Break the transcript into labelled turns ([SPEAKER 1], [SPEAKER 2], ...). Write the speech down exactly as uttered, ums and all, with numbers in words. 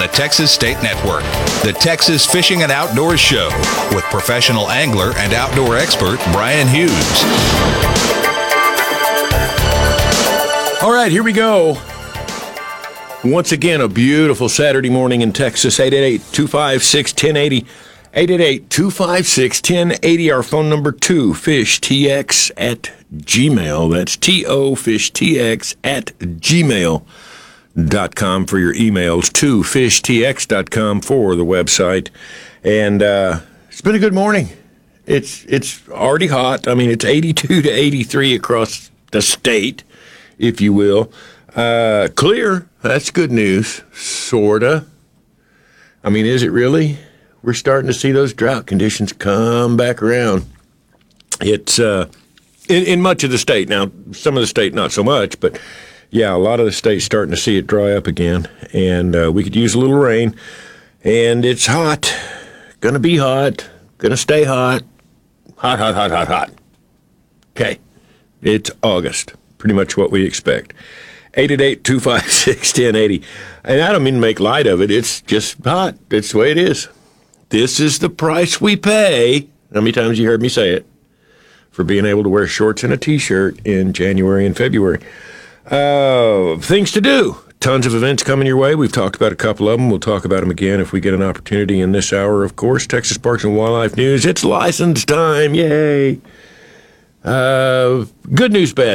[SPEAKER 1] the Texas State Network. The Texas Fishing and Outdoors Show with professional angler and outdoor expert Brian Hughes.
[SPEAKER 2] All right, here we go. Once again, a beautiful Saturday morning in Texas. eight eight eight, two five six, one zero eight zero. eight eight eight, two five six, one zero eight zero. Our phone number, two fish t x at gmail. That's T O fish t x at gmail dot com for your emails. two fish t x dot com for the website. And uh, it's been a good morning. It's it's already hot. I mean, it's eighty-two to eighty-three across the state, if you will. Uh, clear. That's good news. Sorta. I mean, is it really? We're starting to see those drought conditions come back around. It's uh, in, in much of the state. Now, some of the state, not so much, but yeah, a lot of the state's starting to see it dry up again. And uh, we could use a little rain. And it's hot. Gonna be hot. Gonna stay hot. Hot, hot, hot, hot, hot. Okay. It's August. Pretty much what we expect. eight eight eight, two five six, one zero eight zero. And I don't mean to make light of it. It's just hot. It's the way it is. This is the price we pay. How many times you heard me say it? For being able to wear shorts and a T-shirt in January and February. Uh, things to do. Tons of events coming your way. We've talked about a couple of them. We'll talk about them again if we get an opportunity in this hour, of course. Texas Parks and Wildlife News. It's license time. Yay. Uh, good news, bad